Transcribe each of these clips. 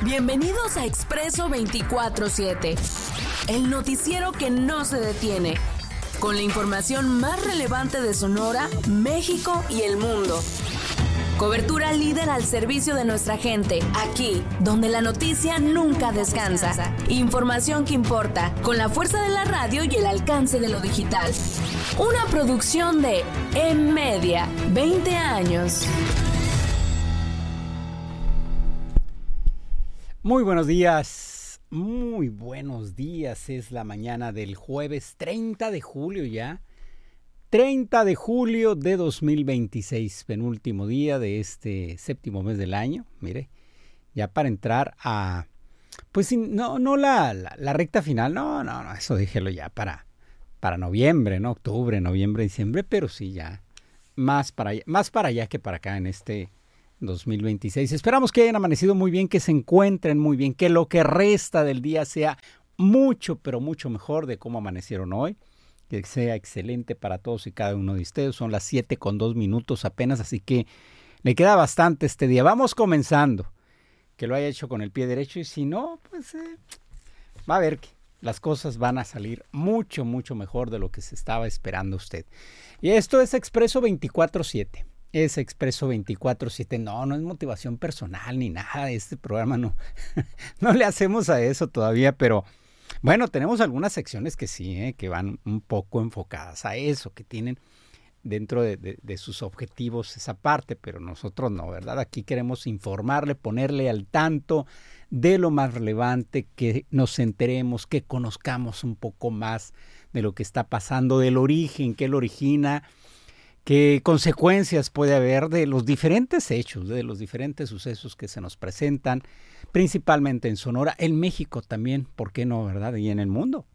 Bienvenidos a Expreso 24/7, el noticiero que no se detiene, con la información más relevante de Sonora, México y el mundo. Cobertura líder al servicio de nuestra gente, aquí, donde la noticia nunca descansa. Información que importa, con la fuerza de la radio y el alcance de lo digital. Una producción de M-Media, 20 años. Muy buenos días, es la mañana del jueves 30 de julio ya. 30 de julio de 2026, penúltimo día de este séptimo mes del año, mire, ya para entrar a, pues no la recta final, no, eso déjelo ya para noviembre, ¿no? Octubre, noviembre, diciembre, pero sí ya más para allá que para acá en este 2026. Esperamos que hayan amanecido muy bien, que se encuentren muy bien, que lo que resta del día sea mucho, pero mucho mejor de cómo amanecieron hoy. Que sea excelente para todos y cada uno de ustedes. Son las 7:02 apenas, así que le queda bastante este día. Vamos comenzando. Que lo haya hecho con el pie derecho y si no, pues va a ver que las cosas van a salir mucho, mucho mejor de lo que se estaba esperando usted. Y esto es Expreso 24/7. Es Expreso 24/7. No es motivación personal ni nada de este programa. No le hacemos a eso todavía, pero bueno, tenemos algunas secciones que sí, que van un poco enfocadas a eso, que tienen dentro de sus objetivos esa parte, pero nosotros no, ¿verdad? Aquí queremos informarle, ponerle al tanto de lo más relevante, que nos enteremos, que conozcamos un poco más de lo que está pasando, del origen, qué lo origina, qué consecuencias puede haber de los diferentes hechos, de los diferentes sucesos que se nos presentan, principalmente en Sonora, en México también, ¿por qué no, verdad? Y en el mundo.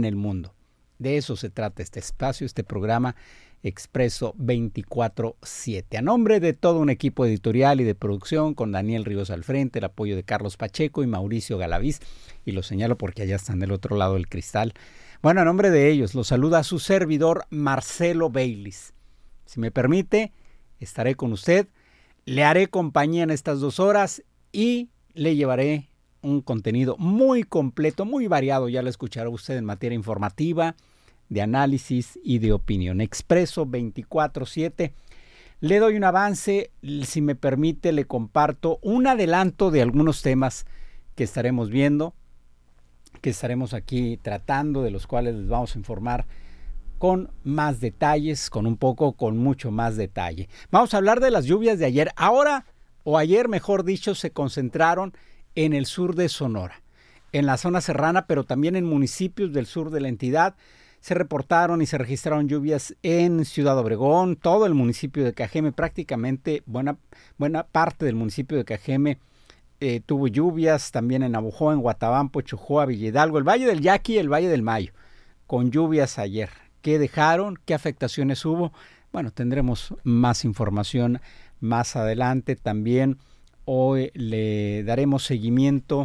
De eso se trata este espacio, este programa Expreso 24/7. A nombre de todo un equipo editorial y de producción, con Daniel Ríos al frente, el apoyo de Carlos Pacheco y Mauricio Galaviz, y lo señalo porque allá están del otro lado del cristal. Bueno, a nombre de ellos, los saluda su servidor Marcelo Baylis. Si me permite, estaré con usted, le haré compañía en estas 2 horas y le llevaré un contenido muy completo, muy variado, ya lo escuchará usted en materia informativa, de análisis y de opinión. Expreso 24/7. Le doy un avance, si me permite, le comparto un adelanto de algunos temas que estaremos viendo, que estaremos aquí tratando, de los cuales les vamos a informar con más detalles, con mucho más detalle. Vamos a hablar de las lluvias de ayer. Ayer, mejor dicho, se concentraron en el sur de Sonora, en la zona serrana, pero también en municipios del sur de la entidad. Se reportaron y se registraron lluvias en Ciudad Obregón, todo el municipio de Cajeme, prácticamente buena parte del municipio de Cajeme tuvo lluvias, también en Navojoa, en Guatabampo, Chojoa, Villa Hidalgo, el Valle del Yaqui y el Valle del Mayo, con lluvias ayer. ¿Qué dejaron? ¿Qué afectaciones hubo? Bueno, tendremos más información más adelante. También hoy le daremos seguimiento,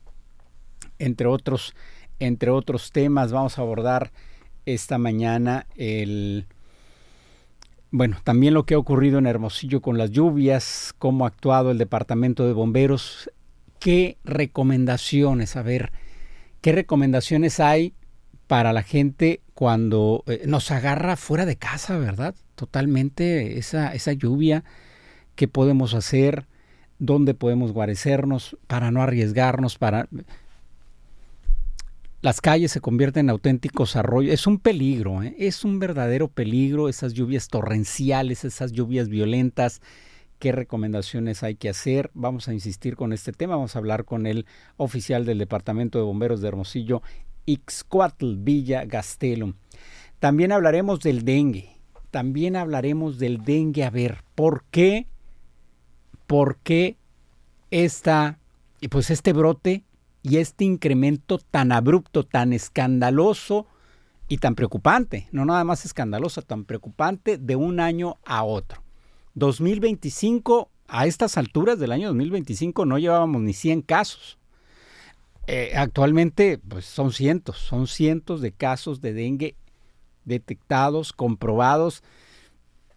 entre otros temas. Vamos a abordar esta mañana también lo que ha ocurrido en Hermosillo con las lluvias, cómo ha actuado el Departamento de Bomberos, qué recomendaciones hay para la gente cuando nos agarra fuera de casa, ¿verdad? Totalmente esa lluvia. ¿Qué podemos hacer? ¿Dónde podemos guarecernos para no arriesgarnos? Las calles se convierten en auténticos arroyos. Es un peligro, es un verdadero peligro, esas lluvias torrenciales, esas lluvias violentas. ¿Qué recomendaciones hay que hacer? Vamos a insistir con este tema. Vamos a hablar con el oficial del Departamento de Bomberos de Hermosillo, Ixcuatl Villa Gastelum. También hablaremos del dengue. A ver, ¿por qué este brote y este incremento tan abrupto, tan escandaloso y tan preocupante? No nada más escandaloso, tan preocupante de un año a otro. 2025, a estas alturas del año 2025 no llevábamos ni 100 casos. Actualmente pues son cientos de casos de dengue detectados, comprobados.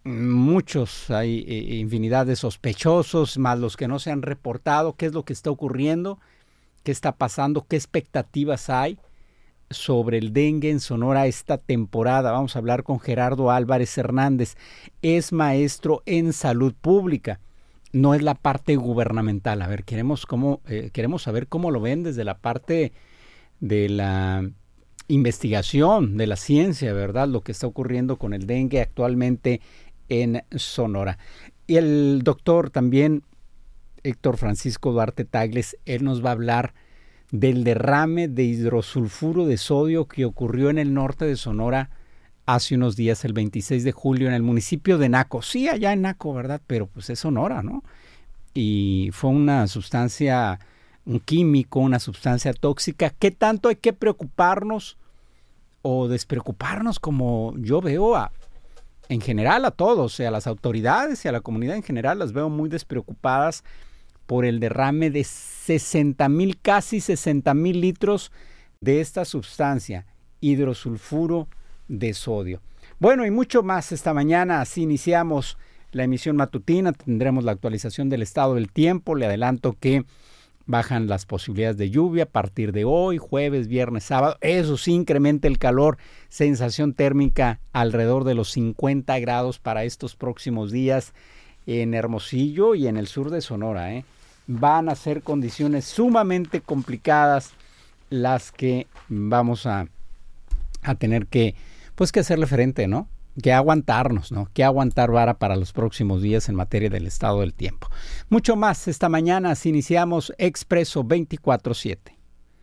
muchos, hay infinidad de sospechosos, más los que no se han reportado. ¿Qué es lo que está ocurriendo? ¿Qué está pasando? ¿Qué expectativas hay sobre el dengue en Sonora esta temporada? Vamos a hablar con Gerardo Álvarez Hernández. Es maestro en salud pública. No es la parte gubernamental. A ver, queremos saber cómo lo ven desde la parte de la investigación, de la ciencia, ¿verdad? Lo que está ocurriendo con el dengue actualmente en Sonora. Y el doctor también, Héctor Francisco Duarte Tagles, él nos va a hablar del derrame de hidrosulfuro de sodio que ocurrió en el norte de Sonora hace unos días, el 26 de julio, en el municipio de Naco. Sí, allá en Naco, ¿verdad? Pero pues es Sonora, ¿no? Y fue una sustancia, un químico, una sustancia tóxica. ¿Qué tanto hay que preocuparnos o despreocuparnos, como yo veo en general a todos, a las autoridades y a la comunidad en general? Las veo muy despreocupadas por el derrame de casi 60,000 litros de esta sustancia, hidrosulfuro de sodio. Bueno, y mucho más esta mañana. Así iniciamos la emisión matutina. Tendremos la actualización del estado del tiempo. Le adelanto que bajan las posibilidades de lluvia a partir de hoy, jueves, viernes, sábado. Eso sí, incrementa el calor, sensación térmica alrededor de los 50 grados para estos próximos días en Hermosillo y en el sur de Sonora. Van a ser condiciones sumamente complicadas las que vamos a tener que hacerle frente, ¿no? Que aguantarnos, ¿no? Que aguantar vara para los próximos días en materia del estado del tiempo. Mucho más esta mañana, así iniciamos Expreso 24/7.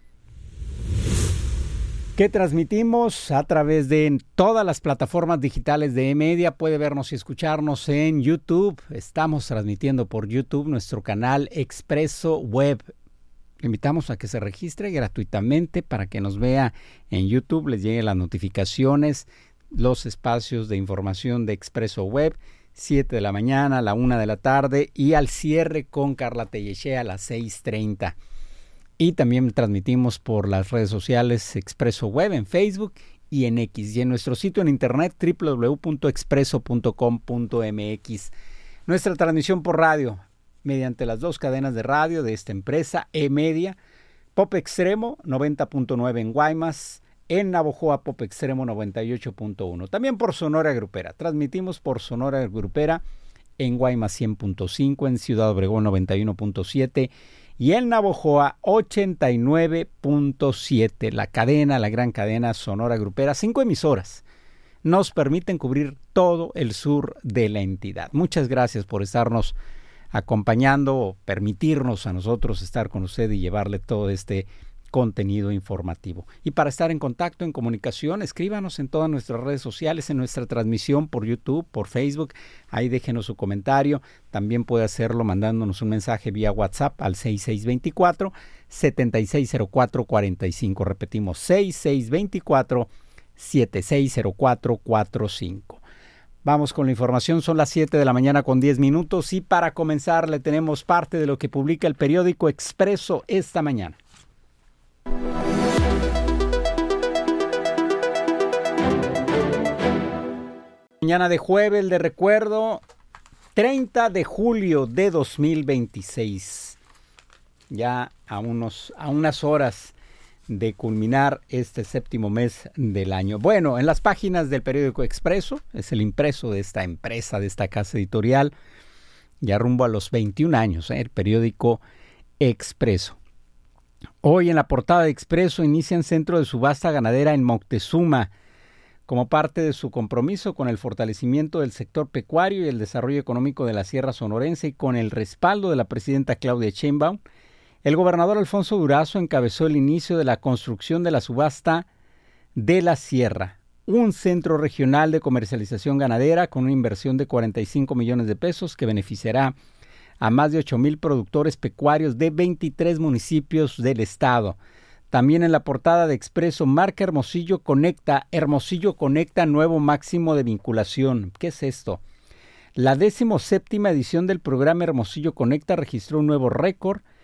Que transmitimos a través de todas las plataformas digitales de eMedia. Puede vernos y escucharnos en YouTube. Estamos transmitiendo por YouTube nuestro canal Expreso Web. Le invitamos a que se registre gratuitamente para que nos vea en YouTube, les lleguen las notificaciones, los espacios de información de Expreso Web, 7 de la mañana, a la 1 de la tarde y al cierre con Carla Tellechea a las 6:30. Y también transmitimos por las redes sociales Expreso Web en Facebook y en X, y en nuestro sitio en internet www.expreso.com.mx. Nuestra transmisión por radio mediante las dos cadenas de radio de esta empresa, eMedia, Pop Extremo 90.9 en Guaymas, en Navojoa Pop Extremo 98.1. También por Sonora Grupera. Transmitimos por Sonora Grupera en Guaymas 100.5, en Ciudad Obregón 91.7 y en Navojoa 89.7. La gran cadena Sonora Grupera, 5 emisoras. Nos permiten cubrir todo el sur de la entidad. Muchas gracias por estarnos acompañando o permitirnos a nosotros estar con usted y llevarle todo este contenido informativo. Y para estar en contacto, en comunicación, escríbanos en todas nuestras redes sociales, en nuestra transmisión por YouTube, por Facebook. Ahí déjenos su comentario. También puede hacerlo mandándonos un mensaje vía WhatsApp al 6624-760445. Repetimos, 6624-760445. Vamos con la información, son las 7 de la mañana con 10 minutos y para comenzar le tenemos parte de lo que publica el periódico Expreso esta mañana. Mañana de jueves, de recuerdo, 30 de julio de 2026. Ya a unas horas de culminar este séptimo mes del año. Bueno, en las páginas del periódico Expreso, es el impreso de esta empresa, de esta casa editorial, ya rumbo a los 21 años, el periódico Expreso. Hoy en la portada de Expreso inician centro de subasta ganadera en Moctezuma, como parte de su compromiso con el fortalecimiento del sector pecuario y el desarrollo económico de la Sierra Sonorense y con el respaldo de la presidenta Claudia Sheinbaum. El gobernador Alfonso Durazo encabezó el inicio de la construcción de la subasta de la Sierra, un centro regional de comercialización ganadera con una inversión de 45 millones de pesos que beneficiará a más de 8,000 productores pecuarios de 23 municipios del estado. También en la portada de Expreso, marca Hermosillo Conecta nuevo máximo de vinculación. ¿Qué es esto? La 17ª edición del programa Hermosillo Conecta registró un nuevo récord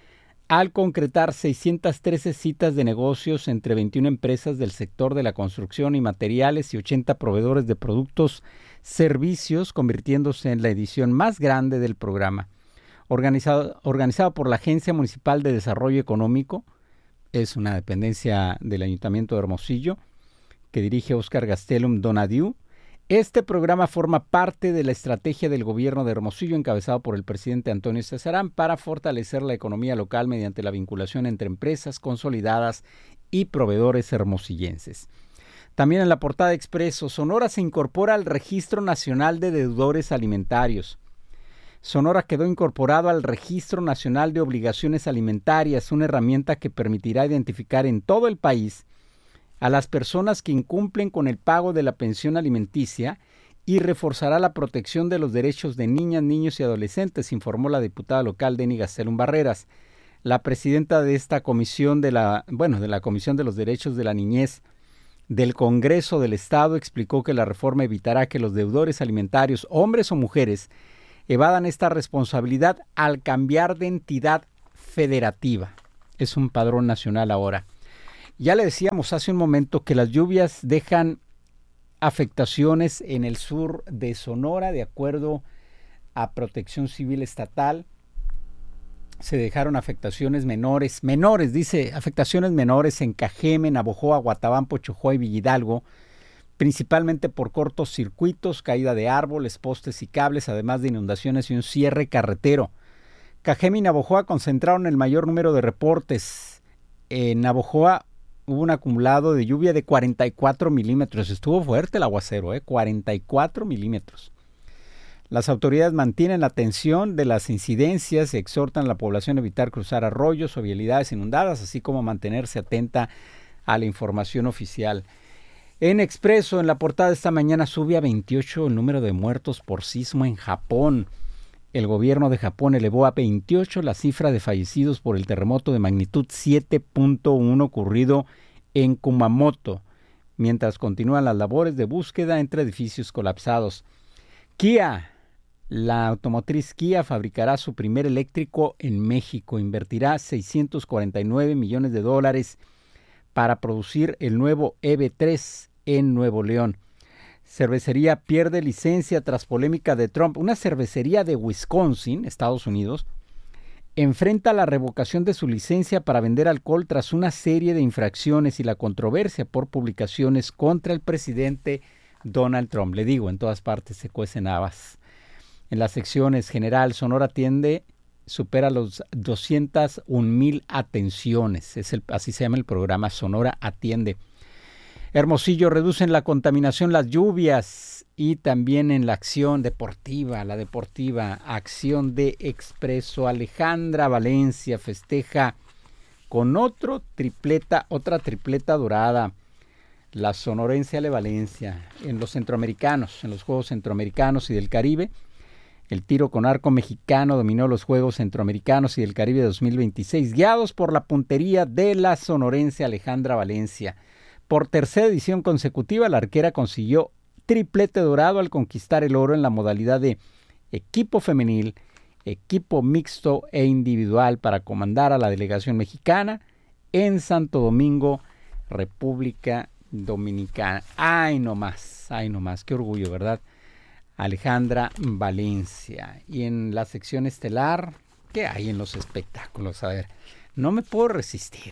al concretar 613 citas de negocios entre 21 empresas del sector de la construcción y materiales y 80 proveedores de productos, servicios, convirtiéndose en la edición más grande del programa. Organizado por la Agencia Municipal de Desarrollo Económico, es una dependencia del Ayuntamiento de Hermosillo, que dirige Óscar Gastelum Donadiu. Este programa forma parte de la estrategia del gobierno de Hermosillo, encabezado por el presidente Antonio Cesarán, para fortalecer la economía local mediante la vinculación entre empresas consolidadas y proveedores hermosillenses. También en la portada de Expreso, Sonora se incorpora al Registro Nacional de Deudores Alimentarios. Sonora quedó incorporado al Registro Nacional de Obligaciones Alimentarias, una herramienta que permitirá identificar en todo el país a las personas que incumplen con el pago de la pensión alimenticia y reforzará la protección de los derechos de niñas, niños y adolescentes, informó la diputada local Denny Gastelum Barreras. La presidenta de esta comisión de la Comisión de los Derechos de la Niñez del Congreso del Estado explicó que la reforma evitará que los deudores alimentarios, hombres o mujeres, evadan esta responsabilidad al cambiar de entidad federativa. Es un padrón nacional ahora. Ya le decíamos hace un momento que las lluvias dejan afectaciones en el sur de Sonora, de acuerdo a Protección Civil Estatal. Se dejaron afectaciones menores en Cajeme, Navojoa, Guatabampo, Chojoa y Villahidalgo, principalmente por cortos circuitos, caída de árboles, postes y cables, además de inundaciones y un cierre carretero. Cajeme y Navojoa concentraron el mayor número de reportes. En Navojoa hubo un acumulado de lluvia de 44 milímetros. Estuvo fuerte el aguacero, 44 milímetros. Las autoridades mantienen la atención de las incidencias y exhortan a la población a evitar cruzar arroyos o vialidades inundadas, así como mantenerse atenta a la información oficial. En Expreso, en la portada de esta mañana, sube a 28 el número de muertos por sismo en Japón. El gobierno de Japón elevó a 28 la cifra de fallecidos por el terremoto de magnitud 7.1 ocurrido en Kumamoto, mientras continúan las labores de búsqueda entre edificios colapsados. Kia, la automotriz Kia, fabricará su primer eléctrico en México. Invertirá $649 millones para producir el nuevo EV3 en Nuevo León. Cervecería pierde licencia tras polémica de Trump. Una cervecería de Wisconsin, Estados Unidos, enfrenta la revocación de su licencia para vender alcohol tras una serie de infracciones y la controversia por publicaciones contra el presidente Donald Trump. Le digo, en todas partes se cuecen habas. En las secciones general, Sonora supera los 201,000 atenciones. Así se llama el programa, Sonora Atiende. Hermosillo, reducen la contaminación las lluvias, y también en la acción deportiva, acción de Expreso. Alejandra Valencia festeja con otra tripleta dorada. La sonorense Ale Valencia en los centroamericanos, en los Juegos Centroamericanos y del Caribe. El tiro con arco mexicano dominó los Juegos Centroamericanos y del Caribe 2026, guiados por la puntería de la sonorense Alejandra Valencia. Por tercera edición consecutiva, la arquera consiguió triplete dorado al conquistar el oro en la modalidad de equipo femenil, equipo mixto e individual para comandar a la delegación mexicana en Santo Domingo, República Dominicana. Ay, no más, qué orgullo, ¿verdad? Alejandra Valencia. Y en la sección estelar, ¿qué hay en los espectáculos? A ver, no me puedo resistir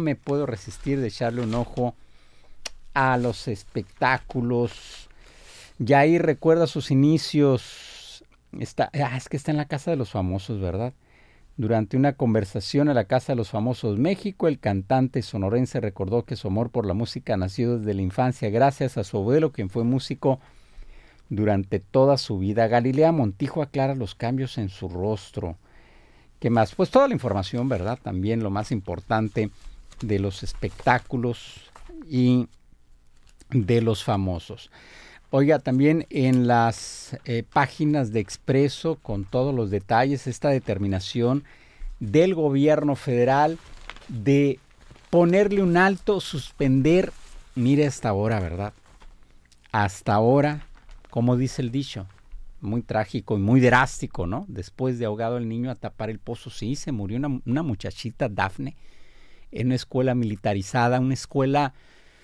de echarle un ojo a los espectáculos. Yair recuerda sus inicios. Es que está en la Casa de los Famosos, ¿verdad? Durante una conversación en la Casa de los Famosos México, el cantante sonorense recordó que su amor por la música nació desde la infancia gracias a su abuelo, quien fue músico durante toda su vida. Galilea Montijo aclara los cambios en su rostro. ¿Qué más? Pues toda la información, ¿verdad? También lo más importante de los espectáculos y de los famosos. Oiga, también en las páginas de Expreso, con todos los detalles, esta determinación del gobierno federal de ponerle un alto, suspender, mire hasta ahora, ¿verdad? Hasta ahora, como dice el dicho, muy trágico y muy drástico, ¿no? Después de ahogado el niño a tapar el pozo, sí, se murió una muchachita, Dafne, en una escuela militarizada, una escuela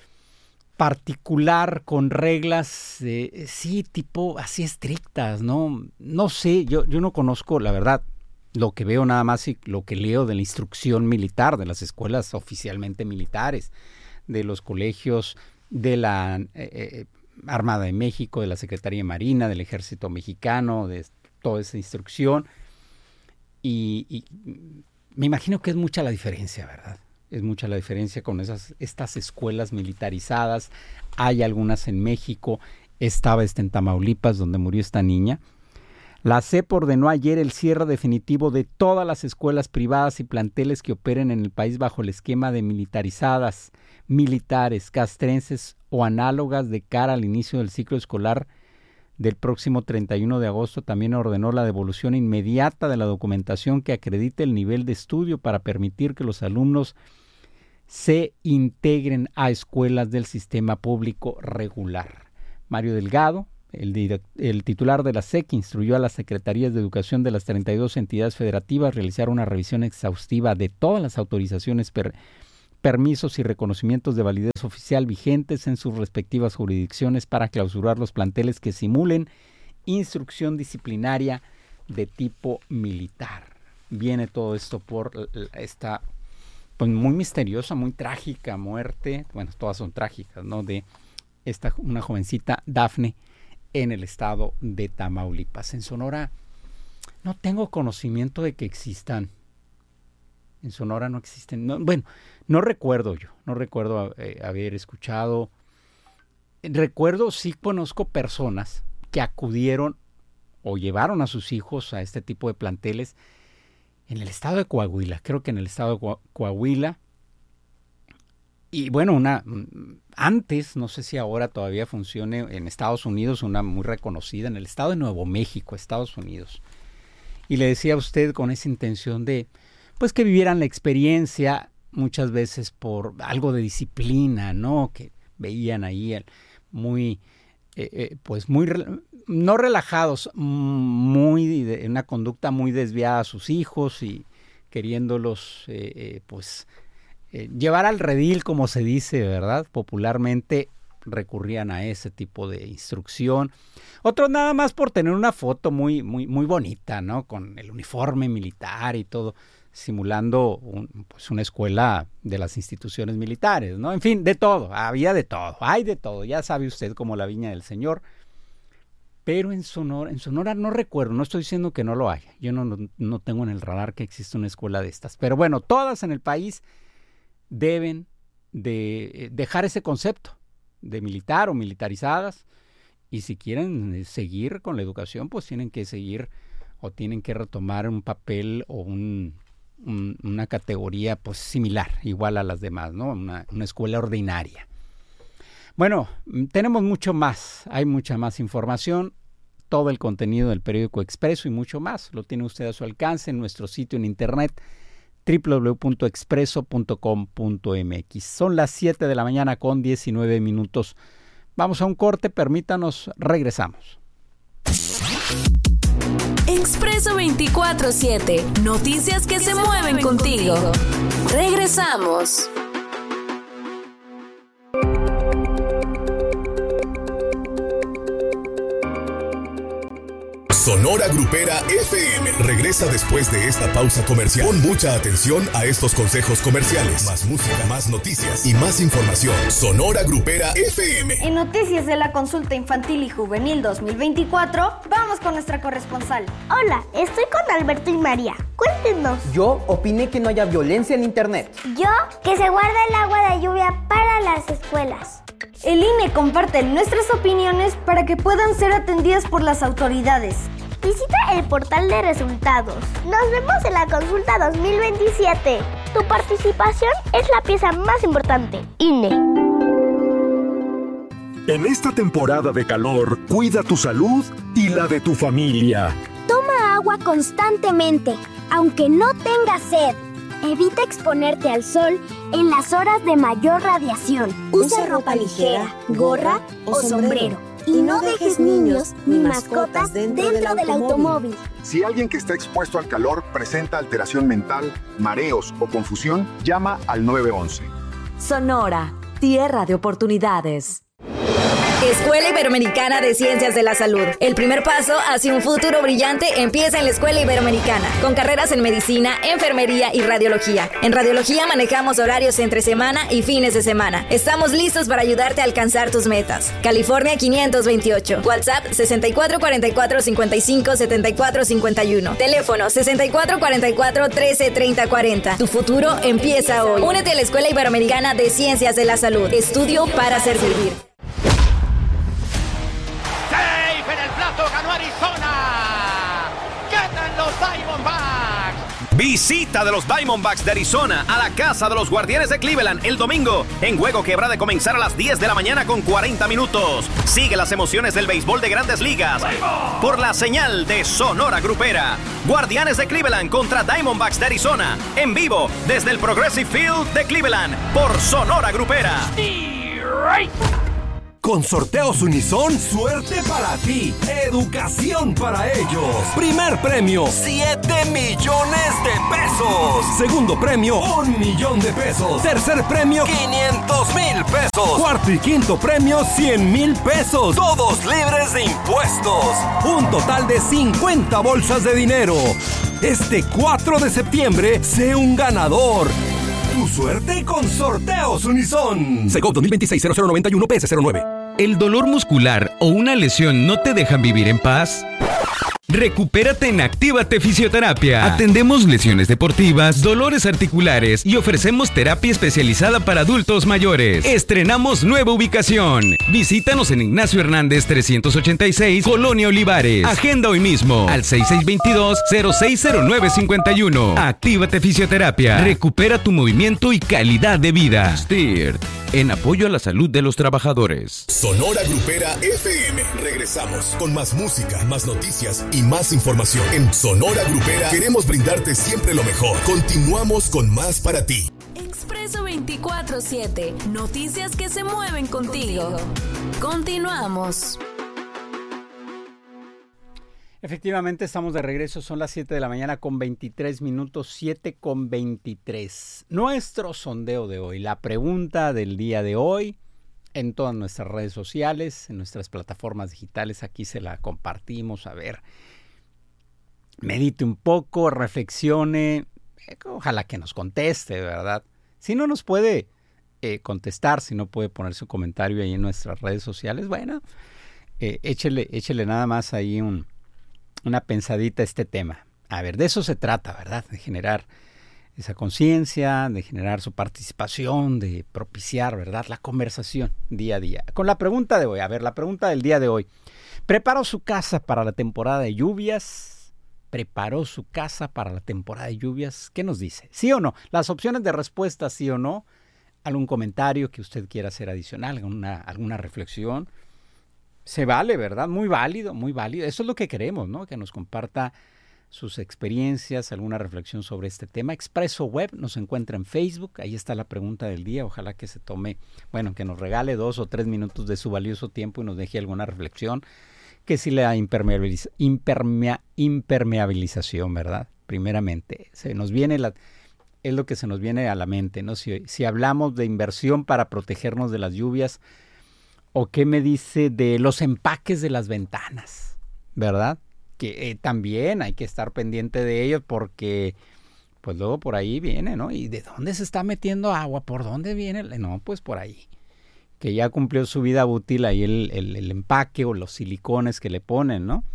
particular con reglas, sí, tipo así estrictas, ¿no? No sé, yo no conozco, la verdad, lo que veo nada más y lo que leo de la instrucción militar, de las escuelas oficialmente militares, de los colegios de la Armada de México, de la Secretaría de Marina, del Ejército Mexicano, de toda esa instrucción. Y me imagino que es mucha la diferencia, ¿verdad? Es mucha la diferencia con estas escuelas militarizadas. Hay algunas en México, estaba en Tamaulipas, donde murió esta niña. La SEP ordenó ayer el cierre definitivo de todas las escuelas privadas y planteles que operen en el país bajo el esquema de militarizadas, militares, castrenses o análogas de cara al inicio del ciclo escolar del próximo 31 de agosto. También ordenó la devolución inmediata de la documentación que acredite el nivel de estudio para permitir que los alumnos se integren a escuelas del sistema público regular. Mario Delgado, el titular de la SEC, instruyó a las secretarías de educación de las 32 entidades federativas a realizar una revisión exhaustiva de todas las autorizaciones, permisos y reconocimientos de validez oficial vigentes en sus respectivas jurisdicciones para clausurar los planteles que simulen instrucción disciplinaria de tipo militar. Viene todo esto por esta pues muy misteriosa, muy trágica muerte, bueno, todas son trágicas, ¿no? De una jovencita, Dafne, en el estado de Tamaulipas. En Sonora no tengo conocimiento de que existan. En Sonora no existen. No recuerdo haber escuchado. Recuerdo, sí conozco personas que acudieron o llevaron a sus hijos a este tipo de planteles en el estado de Coahuila. Creo que en el estado de Coahuila. Y bueno, antes, no sé si ahora todavía funcione en Estados Unidos, una muy reconocida en el estado de Nuevo México, Estados Unidos. Y le decía a usted con esa intención de, pues que vivieran la experiencia muchas veces por algo de disciplina, ¿no? Que veían ahí muy, no relajados, una conducta muy desviada a sus hijos y queriéndolos, llevar al redil, como se dice, ¿verdad? Popularmente recurrían a ese tipo de instrucción. Otros nada más por tener una foto muy, muy, muy bonita, ¿no? Con el uniforme militar y todo, simulando una escuela de las instituciones militares, ¿no? En fin, de todo, había de todo, hay de todo, ya sabe usted, como la viña del Señor. Pero en Sonora no recuerdo, no estoy diciendo que no lo haya. Yo no tengo en el radar que exista una escuela de estas. Pero bueno, todas en el país deben de dejar ese concepto de militar o militarizadas, y si quieren seguir con la educación, pues tienen que seguir o tienen que retomar un papel o una categoría pues similar, igual a las demás, ¿no? Una escuela ordinaria. Bueno, tenemos mucho más, hay mucha más información, todo el contenido del periódico Expreso y mucho más lo tiene usted a su alcance en nuestro sitio en internet www.expreso.com.mx. Son las 7 de la mañana con 19 minutos. Vamos a un corte, permítanos, regresamos. Expreso 24/7. Noticias que se mueven contigo. Regresamos. Sonora Grupera FM regresa después de esta pausa comercial. Pon mucha atención a estos consejos comerciales. Más música, más noticias y más información. Sonora Grupera FM. En noticias de la consulta infantil y juvenil 2024, vamos con nuestra corresponsal. Hola, estoy con Alberto y María. Cuéntenos. Yo opiné que no haya violencia en internet. Yo, que se guarde el agua de lluvia para las escuelas. El INE comparte nuestras opiniones para que puedan ser atendidas por las autoridades. Visita el portal de resultados. Nos vemos en la consulta 2027. Tu participación es la pieza más importante. INE. En esta temporada de calor, cuida tu salud y la de tu familia. Toma agua constantemente, aunque no tengas sed. Evita exponerte al sol en las horas de mayor radiación. Usa ropa ligera, gorra o sombrero. Y no dejes niños ni mascotas dentro del automóvil. Si alguien que está expuesto al calor presenta alteración mental, mareos o confusión, llama al 911. Sonora, tierra de oportunidades. Escuela Iberoamericana de Ciencias de la Salud. El primer paso hacia un futuro brillante empieza en la Escuela Iberoamericana, con carreras en medicina, enfermería y radiología. En radiología manejamos horarios entre semana y fines de semana. Estamos listos para ayudarte a alcanzar tus metas. California 528. WhatsApp 6444-557451. Teléfono 6444-133040. Tu futuro empieza hoy. Únete a la Escuela Iberoamericana de Ciencias de la Salud. Estudio para servir. En el plato ganó Arizona. Ganan los Diamondbacks. Visita de los Diamondbacks de Arizona a la casa de los Guardianes de Cleveland el domingo en juego que habrá de comenzar a las 10 de la mañana con 40 minutos. Sigue las emociones del béisbol de Grandes Ligas por la señal de Sonora Grupera. Guardianes de Cleveland contra Diamondbacks de Arizona en vivo desde el Progressive Field de Cleveland por Sonora Grupera. Con Sorteos Unison, suerte para ti, educación para ellos. Primer premio, 7 millones de pesos. Segundo premio, 1 millón de pesos. Tercer premio, 500,000 pesos. Cuarto y quinto premio, 100,000 pesos. Todos libres de impuestos. Un total de 50 bolsas de dinero. Este 4 de septiembre, sé un ganador. Tu suerte con Sorteos Unison. Segov 2026-0091 PS09. ¿El dolor muscular o una lesión no te dejan vivir en paz? Recupérate en Actívate Fisioterapia. Atendemos lesiones deportivas, dolores articulares y ofrecemos terapia especializada para adultos mayores. Estrenamos nueva ubicación. Visítanos en Ignacio Hernández 386, Colonia Olivares. Agenda hoy mismo al 6622-060951. Actívate Fisioterapia. Recupera tu movimiento y calidad de vida. STIRT, en apoyo a la salud de los trabajadores. Sonora Grupera FM. Regresamos con más música, más noticias y más información. En Sonora Grupera queremos brindarte siempre lo mejor. Continuamos con más para ti. Expreso 24/7. Noticias que se mueven contigo. Continuamos. Efectivamente, estamos de regreso. Son las 7 de la mañana con 23 minutos, 7:23. Nuestro sondeo de hoy, la pregunta del día de hoy, en todas nuestras redes sociales, en nuestras plataformas digitales, aquí se la compartimos. A ver, medite un poco, reflexione, ojalá que nos conteste, ¿verdad? Si no nos puede contestar, si no puede poner su comentario ahí en nuestras redes sociales, bueno, échele nada más ahí una pensadita a este tema. A ver, de eso se trata, ¿verdad? De generar esa conciencia, de generar su participación, de propiciar, ¿verdad?, la conversación día a día. Con la pregunta de hoy, a ver, la pregunta del día de hoy. ¿Preparó su casa para la temporada de lluvias? ¿Preparó su casa para la temporada de lluvias? ¿Qué nos dice? ¿Sí o no? Las opciones de respuesta, sí o no. ¿Algún comentario que usted quiera hacer adicional? ¿Alguna reflexión? Se vale, ¿verdad? Muy válido, muy válido. Eso es lo que queremos, ¿no? Que nos comparta sus experiencias, alguna reflexión sobre este tema. Expreso Web nos encuentra en Facebook. Ahí está la pregunta del día. Ojalá que se tome, bueno, que nos regale 2 o 3 minutos de su valioso tiempo y nos deje alguna reflexión. Que si la impermeabilización, ¿verdad? Primeramente, se nos viene es lo que se nos viene a la mente, ¿no? Si hablamos de inversión para protegernos de las lluvias, ¿o qué me dice de los empaques de las ventanas? ¿Verdad? Que también hay que estar pendiente de ellos porque pues luego por ahí viene, ¿no? ¿Y de dónde se está metiendo agua? ¿Por dónde viene? No, pues por ahí. Que ya cumplió su vida útil ahí el empaque o los silicones que le ponen, ¿no?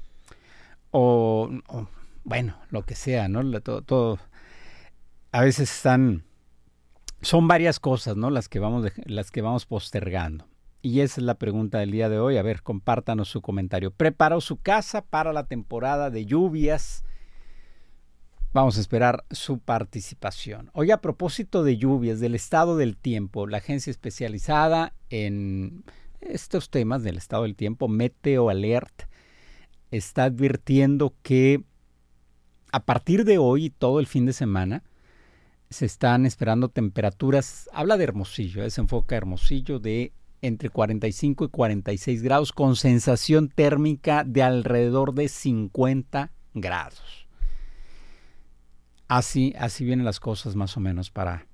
O bueno, lo que sea, ¿no? Todo. A veces son varias cosas, ¿no? Las que vamos postergando. Y esa es la pregunta del día de hoy. A ver, compártanos su comentario. ¿Preparó su casa para la temporada de lluvias? Vamos a esperar su participación. Hoy, a propósito de lluvias, del estado del tiempo, la agencia especializada en estos temas del estado del tiempo, Meteo Alert, está advirtiendo que a partir de hoy y todo el fin de semana se están esperando temperaturas, habla de Hermosillo, se enfoca Hermosillo, de entre 45 y 46 grados con sensación térmica de alrededor de 50 grados. Así vienen las cosas más o menos para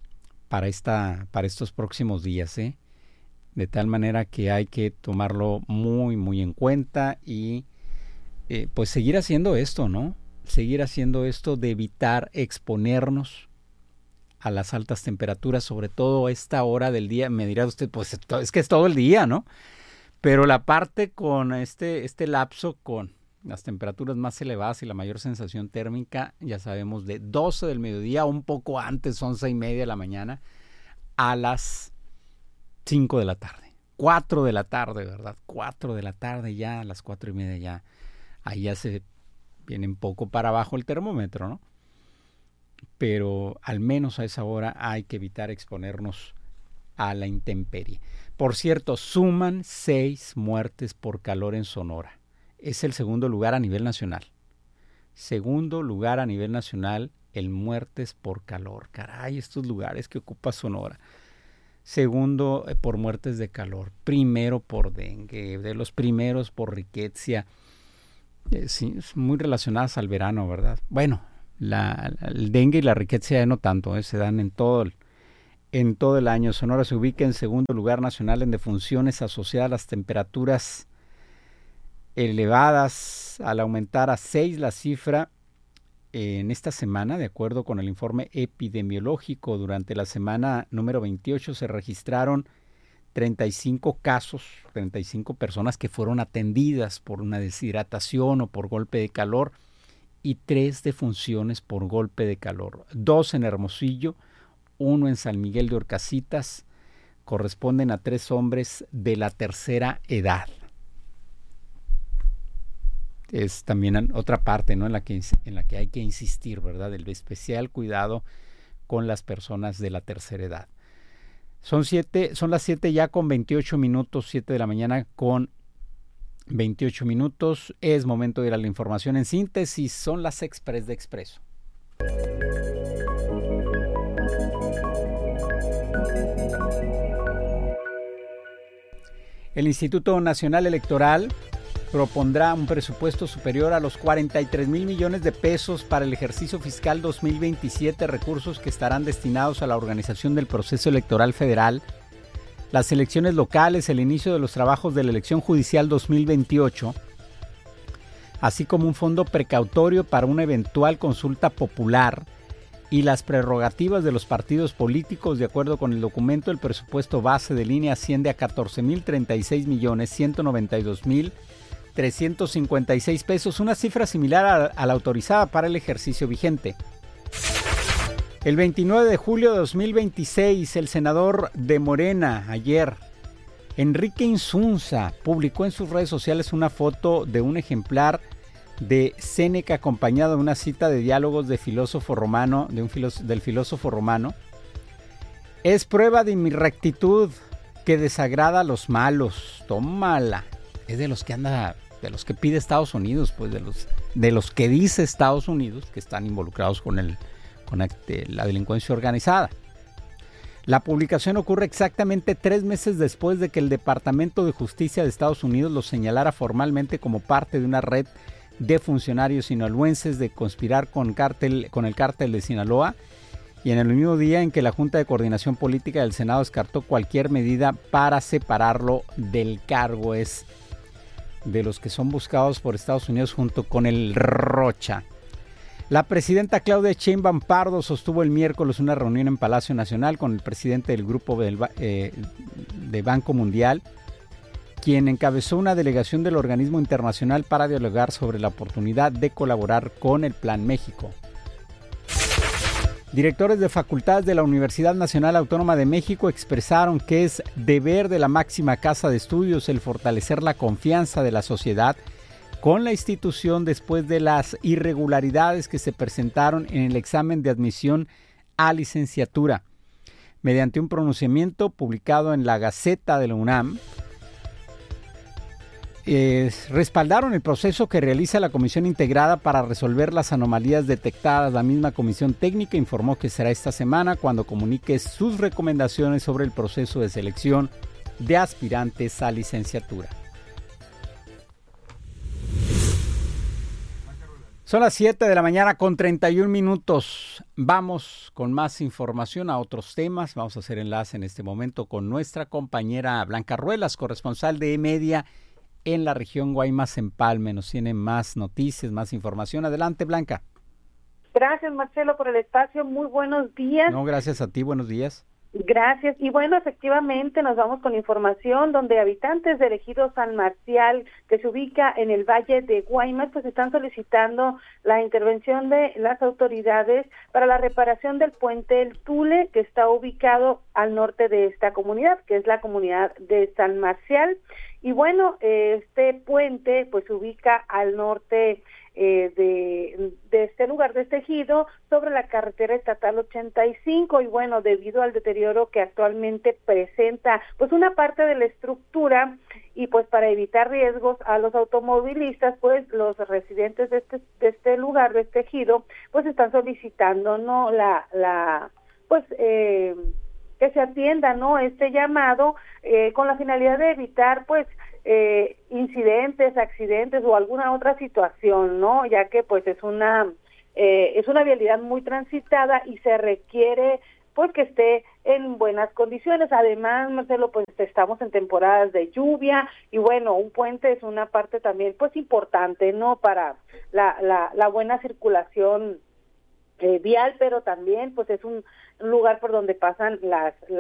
estos próximos días, ¿eh? De tal manera que hay que tomarlo muy, muy en cuenta y pues seguir haciendo esto, ¿no? Seguir haciendo esto de evitar exponernos a las altas temperaturas, sobre todo a esta hora del día. Me dirá usted, pues es que es todo el día, ¿no? Pero la parte con este lapso con las temperaturas más elevadas y la mayor sensación térmica, ya sabemos, de 12 del mediodía, un poco antes, 11:30 de la mañana, a las 5 de la tarde. 4 de la tarde, ¿verdad? 4 de la tarde ya, a las 4:30 ya. Ahí ya se viene un poco para abajo el termómetro, ¿no? Pero al menos a esa hora hay que evitar exponernos a la intemperie. Por cierto, suman 6 muertes por calor en Sonora. Es el segundo lugar a nivel nacional. Segundo lugar a nivel nacional en muertes por calor. Caray, estos lugares que ocupa Sonora. Segundo por muertes de calor. Primero por dengue. De los primeros por riqueza. Sí, muy relacionadas al verano, ¿verdad? Bueno, el dengue y la riqueza no tanto, se dan en todo el año. Sonora se ubica en segundo lugar nacional en defunciones asociadas a las temperaturas elevadas, al aumentar a 6 la cifra en esta semana, de acuerdo con el informe epidemiológico. Durante la semana número 28 se registraron 35 casos, 35 personas que fueron atendidas por una deshidratación o por golpe de calor y 3 defunciones por golpe de calor. 2 en Hermosillo, 1 en San Miguel de Horcasitas, corresponden a 3 hombres de la tercera edad. Es también otra parte, ¿no? en la que hay que insistir, ¿verdad? El especial cuidado con las personas de la tercera edad. Son las 7 ya con 28 minutos, 7 de la mañana con 28 minutos. Es momento de ir a la información en síntesis. Son las Express de Expreso. El Instituto Nacional Electoral propondrá un presupuesto superior a los 43,000 millones de pesos para el ejercicio fiscal 2027, recursos que estarán destinados a la organización del proceso electoral federal, las elecciones locales, el inicio de los trabajos de la elección judicial 2028, así como un fondo precautorio para una eventual consulta popular y las prerrogativas de los partidos políticos. De acuerdo con el documento, el presupuesto base de línea asciende a 14,036,192,356 pesos, una cifra similar a la autorizada para el ejercicio vigente. El 29 de julio de 2026, el senador de Morena, ayer, Enrique Insunza, publicó en sus redes sociales una foto de un ejemplar de Séneca acompañado de una cita de diálogos del filósofo romano. Es prueba de mi rectitud que desagrada a los malos. Tómala. Es de los que pide Estados Unidos, pues de los que dice Estados Unidos que están involucrados con la delincuencia organizada. La publicación ocurre exactamente 3 meses después de que el Departamento de Justicia de Estados Unidos lo señalara formalmente como parte de una red de funcionarios sinaloenses de conspirar con el cártel de Sinaloa, y en el mismo día en que la Junta de Coordinación Política del Senado descartó cualquier medida para separarlo del cargo. Es de los que son buscados por Estados Unidos junto con el Rocha. La presidenta Claudia Sheinbaum Pardo sostuvo el miércoles una reunión en Palacio Nacional con el presidente del Grupo de Banco Mundial, quien encabezó una delegación del organismo internacional para dialogar sobre la oportunidad de colaborar con el Plan México. Directores de facultades de la Universidad Nacional Autónoma de México expresaron que es deber de la máxima casa de estudios el fortalecer la confianza de la sociedad con la institución después de las irregularidades que se presentaron en el examen de admisión a licenciatura. Mediante un pronunciamiento publicado en la Gaceta de la UNAM, respaldaron el proceso que realiza la comisión integrada para resolver las anomalías detectadas. La misma comisión técnica informó que será esta semana cuando comunique sus recomendaciones sobre el proceso de selección de aspirantes a licenciatura. Son las 7 de la mañana con 31 minutos. Vamos con más información a otros temas. Vamos a hacer enlace en este momento con nuestra compañera Blanca Ruelas, corresponsal de E-Media en la región Guaymas-Empalme. Nos tiene más noticias, más información. Adelante, Blanca. Gracias, Marcelo, por el espacio. Muy buenos días. No, gracias a ti. Buenos días. Gracias. Y bueno, efectivamente nos vamos con información donde habitantes del ejido San Marcial, que se ubica en el Valle de Guaymas, pues están solicitando la intervención de las autoridades para la reparación del puente El Tule, que está ubicado al norte de esta comunidad, que es la comunidad de San Marcial. Y bueno, este puente pues se ubica al norte de este lugar, de este ejido, sobre la carretera estatal 85, y bueno, debido al deterioro que actualmente presenta pues una parte de la estructura, y pues para evitar riesgos a los automovilistas, pues los residentes de este lugar, de este ejido, pues están solicitando, ¿no?, que se atienda, ¿no?, este llamado con la finalidad de evitar pues incidentes, accidentes o alguna otra situación, ¿no?, ya que pues es una vialidad muy transitada y se requiere pues que esté en buenas condiciones. Además, Marcelo, pues estamos en temporadas de lluvia y bueno, un puente es una parte también pues importante, ¿no?, para la buena circulación vial, pero también pues es un lugar por donde pasan las